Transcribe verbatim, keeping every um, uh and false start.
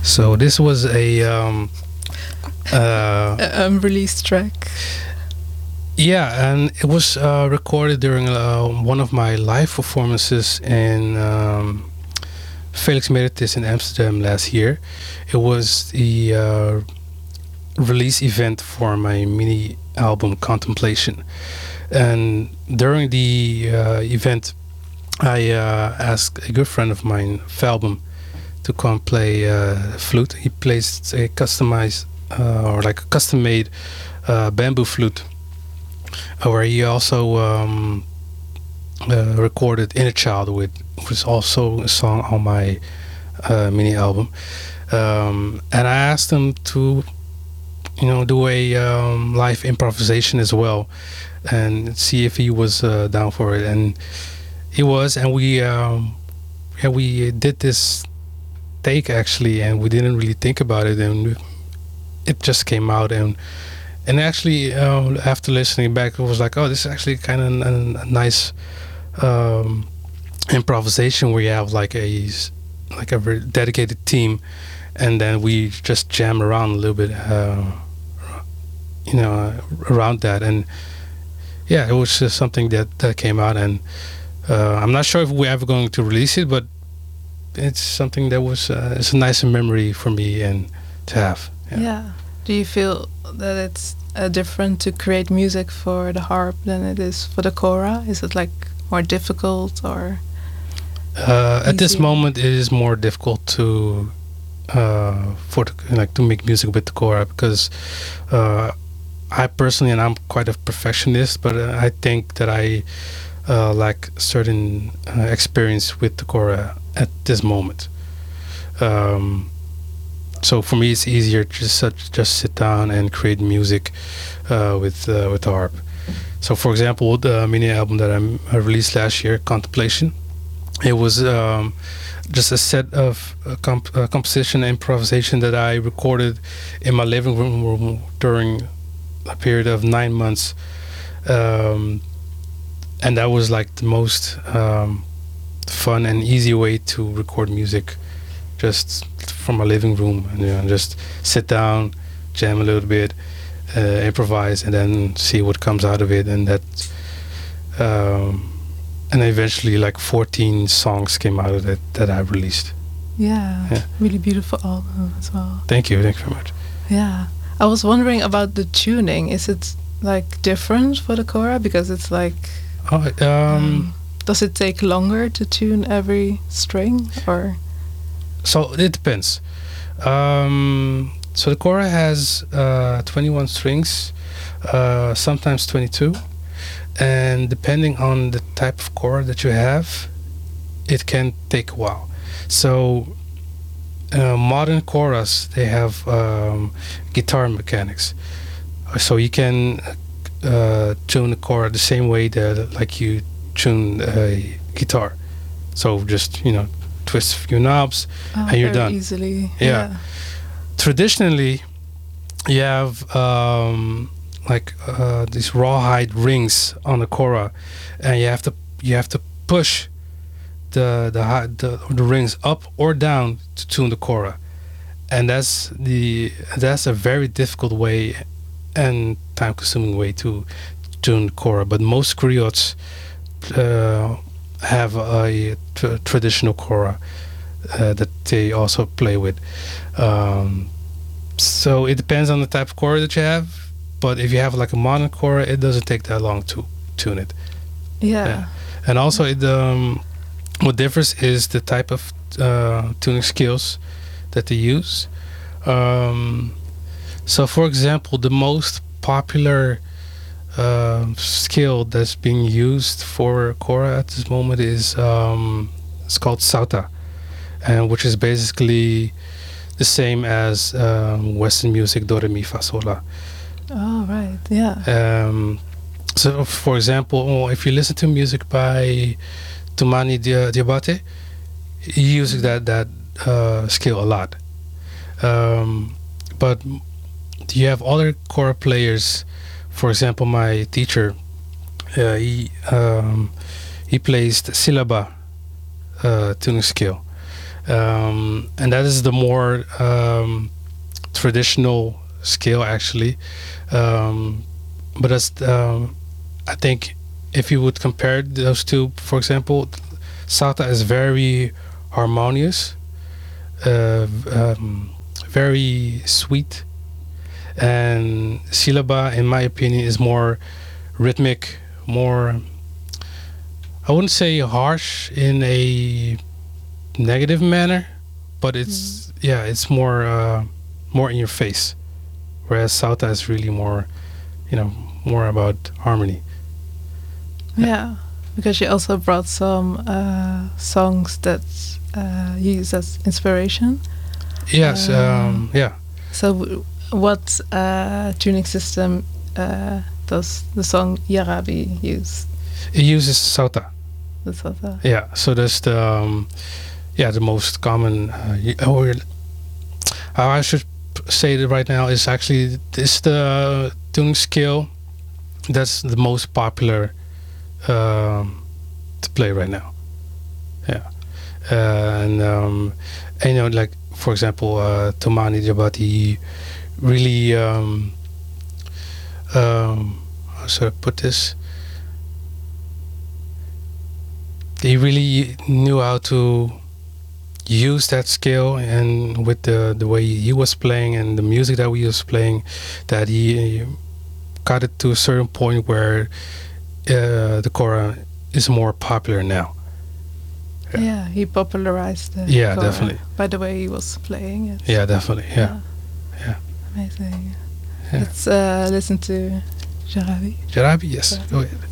So this was a um, uh, A unreleased track. yeah, and it was uh, recorded during uh, one of my live performances in um, Felix Meritis in Amsterdam last year. It was the uh, release event for my mini album Contemplation, and during the uh, event, I uh, asked a good friend of mine, Falbum, to come play uh, flute. He plays a customized uh, or like a custom-made uh, bamboo flute, uh, where he also um, uh, recorded "Inner Child" with, which was also a song on my uh, mini album. Um, and I asked him to, you know, do a um, live improvisation as well, and see if he was uh, down for it. And he was, and we um, yeah we did this take actually, and we didn't really think about it, and it just came out. and and actually uh, after listening back, it was like, oh, this is actually kind of a, a nice um, improvisation where you have like a like a very dedicated team, and then we just jam around a little bit, uh, you know, around that. And yeah, it was just something that that came out, and uh, I'm not sure if we're ever going to release it, but it's something that was uh, it's a nice memory for me and to have. Yeah. yeah. Do you feel that it's uh, different to create music for the harp than it is for the kora? Is it like more difficult or? Uh, at this moment, it is more difficult to uh, for the, like to make music with the kora, because uh, I personally, and I'm quite a perfectionist, but uh, I think that I uh, lack certain uh, experience with the kora at this moment. Um, so for me, it's easier to just just sit down and create music uh, with uh, with the harp. So, for example, the mini album that I released last year, Contemplation, it was um, just a set of uh, comp- uh, composition and improvisation that I recorded in my living room during a period of nine months, um, and that was like the most um, fun and easy way to record music, just from my living room, and you know, just sit down, jam a little bit, uh, improvise, and then see what comes out of it. And that, um, and eventually, like fourteen songs came out of it that I released. Yeah, yeah, really beautiful album as well. Thank you, thank you very much. Yeah, I was wondering about the tuning. Is it like different for the kora, because it's like? Oh, um, um, does it take longer to tune every string, or? So it depends. Um, so the kora has uh, twenty-one strings, uh, sometimes twenty-two, and depending on the type of kora that you have, it can take a while. So uh, modern koras, they have um, guitar mechanics, so you can uh, tune the kora the same way that like you tune a guitar. So just, you know, twist a few knobs, oh, and you're very done. Easily, yeah. yeah. Traditionally, you have um, like uh, these rawhide rings on the kora, and you have to you have to push the the, the the rings up or down to tune the kora, and that's the that's a very difficult way and time-consuming way to tune the kora. But most griots uh, have a t- traditional kora uh, that they also play with. Um, so it depends on the type of kora that you have, but if you have like a modern kora, it doesn't take that long to tune it. Yeah. yeah. And also, it, um, what differs is the type of uh, tuning skills that they use. Um, so, for example, the most popular uh, skill that's being used for kora at this moment is um, it's called sauta, and which is basically the same as um, Western music, do re mi fa sol la. Oh right, yeah. Um, so, for example, if you listen to music by Toumani Diabaté, he uses that that uh, skill a lot. Um, but you have other kora players. For example, my teacher, uh, he um, he plays the syllaba uh, tuning skill, um, and that is the more um, traditional scale actually. Um, but that's um, I think if you would compare those two, for example, Sauta is very harmonious, uh, um, very sweet, and Silaba, in my opinion, is more rhythmic, more, I wouldn't say harsh in a negative manner, but it's mm. yeah, it's more uh, more in your face, whereas Sauta is really more, you know, more about harmony. Yeah, because you also brought some uh, songs that uh, you use as inspiration. Yes, um, um, yeah. So, w- what uh, tuning system uh, does the song Yarabi use? It uses Sauta. The Sauta. Yeah, so that's the um, yeah the most common. Uh, or how I should say it right now is actually this the tuning scale that's the most popular um, to play right now. Yeah, uh, and um, and, you know, like for example, uh, Tomani Jabati really um, um, how should I put this? He really knew how to use that scale, and with the the way he was playing and the music that we was playing, that he got it to a certain point where uh, the kora is more popular now. Yeah, yeah, he popularized the yeah, kora definitely by the way he was playing it. Yeah, definitely. Yeah, yeah. yeah. Amazing. Yeah. Let's uh, listen to Jarabi. Jarabi, yes. Jarabi. Go ahead.